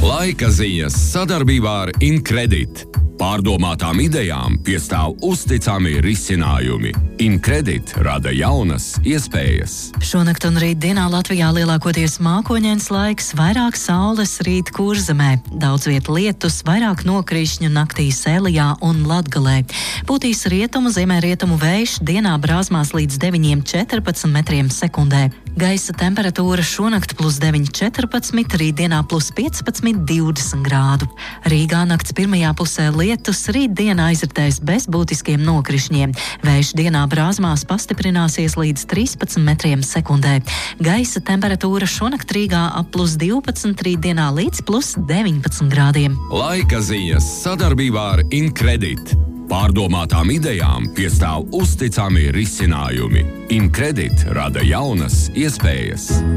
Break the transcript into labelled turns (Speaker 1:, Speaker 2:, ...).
Speaker 1: Laika ziņas sadarbībā ar Incredit. Pārdomātām idejām piestāv uzticami risinājumi. Incredit rada jaunas iespējas.
Speaker 2: Šonakt un rītdienā Latvijā lielākoties mākoņains laiks, vairāk saules rīt Kurzemē. Daudz viet lietus, vairāk nokrišņu naktī Sēlijā un Latgalē. Pūtīs rietumu, ziemeļrietumu vējš, dienā brāzmās līdz 9,14 metriem sekundē. Gaisa temperatūra šonakt +9,14, rītdienā +15,20 grādu. Rīgā nakts pirmajā pusē lietus, rītdienā aizritēs bez būtiskiem nokrišņiem. Vējš dienā brāzmās pastiprināsies līdz 13 metriem sekundē. Gaisa temperatūra šonakt Rīgā ap +12, rītdienā līdz +19 grādiem.
Speaker 1: Laika ziņas sadarbībā ar Incredit. Pārdomātām idejām piestāv uzticami risinājumi. Incredit rada jaunas iespējas.